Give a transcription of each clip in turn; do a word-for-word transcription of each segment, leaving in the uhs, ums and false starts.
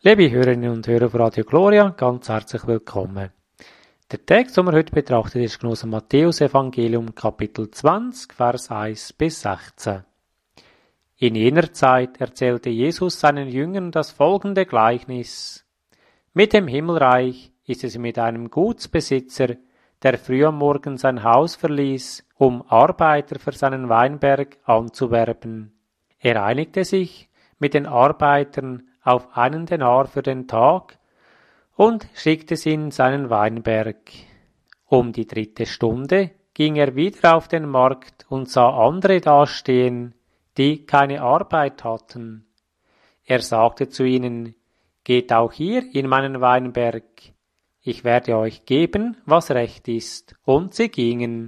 Liebe Hörerinnen und Hörer von Radio Gloria, ganz herzlich willkommen. Der Text, den wir heute betrachten, ist aus dem Matthäus-Evangelium, Kapitel zwanzig, Vers eins bis sechzehn. In jener Zeit erzählte Jesus seinen Jüngern das folgende Gleichnis. Mit dem Himmelreich ist es mit einem Gutsbesitzer, der früh am Morgen sein Haus verließ, um Arbeiter für seinen Weinberg anzuwerben. Er einigte sich mit den Arbeitern auf einen Denar für den Tag und schickte sie in seinen Weinberg. Um die dritte Stunde ging er wieder auf den Markt und sah andere dastehen, die keine Arbeit hatten. Er sagte zu ihnen, »Geht auch hier in meinen Weinberg, ich werde euch geben, was recht ist.« Und sie gingen.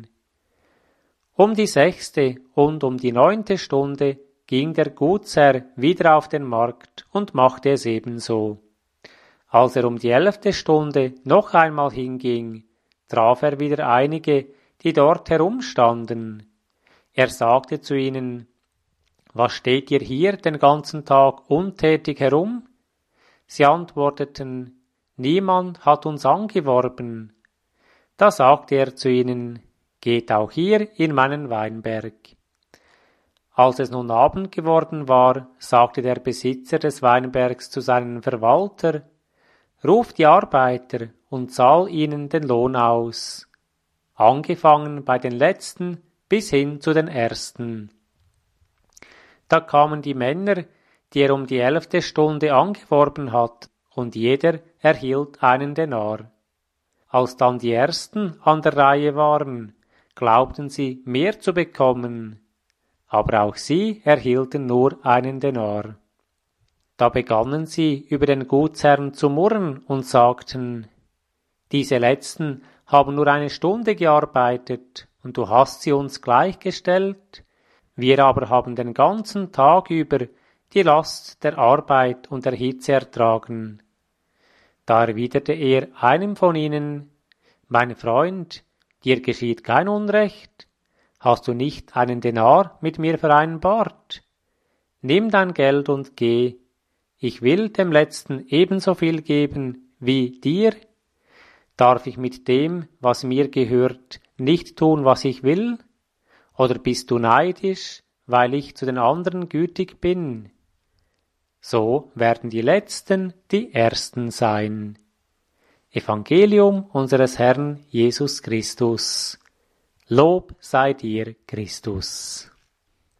Um die sechste und um die neunte Stunde ging der Gutsherr wieder auf den Markt und machte es ebenso. Als er um die elfte Stunde noch einmal hinging, traf er wieder einige, die dort herumstanden. Er sagte zu ihnen, »Was steht ihr hier den ganzen Tag untätig herum?« Sie antworteten, »Niemand hat uns angeworben.« Da sagte er zu ihnen, »Geht auch hier in meinen Weinberg.« Als es nun Abend geworden war, sagte der Besitzer des Weinbergs zu seinem Verwalter, »Ruf die Arbeiter und zahl ihnen den Lohn aus, angefangen bei den Letzten bis hin zu den Ersten.« Da kamen die Männer, die er um die elfte Stunde angeworben hat, und jeder erhielt einen Denar. Als dann die Ersten an der Reihe waren, glaubten sie, mehr zu bekommen, aber auch sie erhielten nur einen Denar. Da begannen sie über den Gutsherrn zu murren und sagten, »Diese Letzten haben nur eine Stunde gearbeitet, und du hast sie uns gleichgestellt. Wir aber haben den ganzen Tag über die Last der Arbeit und der Hitze ertragen.« Da erwiderte er einem von ihnen, »Mein Freund, dir geschieht kein Unrecht. Hast du nicht einen Denar mit mir vereinbart? Nimm dein Geld und geh. Ich will dem Letzten ebenso viel geben wie dir. Darf ich mit dem, was mir gehört, nicht tun, was ich will? Oder bist du neidisch, weil ich zu den anderen gütig bin? So werden die Letzten die Ersten sein.« Evangelium unseres Herrn Jesus Christus. Lob sei dir, Christus.